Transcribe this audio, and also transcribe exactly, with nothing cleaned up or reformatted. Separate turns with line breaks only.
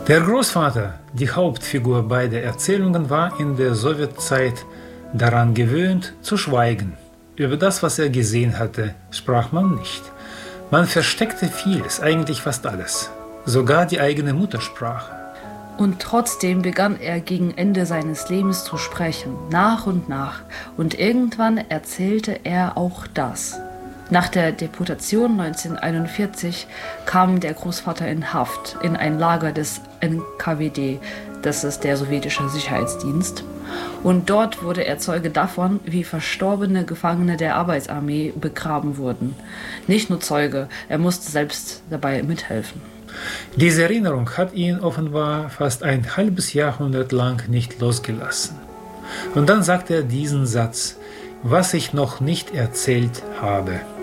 Der Großvater, die Hauptfigur beider Erzählungen, war in der Sowjetzeit daran gewöhnt, zu schweigen. Über das, was er gesehen hatte, sprach man nicht. Man versteckte vieles, eigentlich fast alles, sogar die eigene Muttersprache.
Und trotzdem begann er gegen Ende seines Lebens zu sprechen, nach und nach. Und irgendwann erzählte er auch das. Nach der Deportation neunzehnhunderteinundvierzig kam der Großvater in Haft, in ein Lager des N K W D, das ist der sowjetische Sicherheitsdienst. Und dort wurde er Zeuge davon, wie verstorbene Gefangene der Arbeitsarmee begraben wurden. Nicht nur Zeuge, er musste selbst dabei mithelfen.
Diese Erinnerung hat ihn offenbar fast ein halbes Jahrhundert lang nicht losgelassen. Und dann sagt er diesen Satz: Was ich noch nicht erzählt habe.